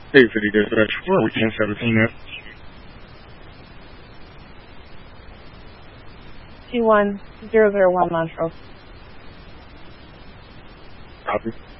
Hey, City Dispatch, where are we 1017 at? 21001 Montrose. Copy.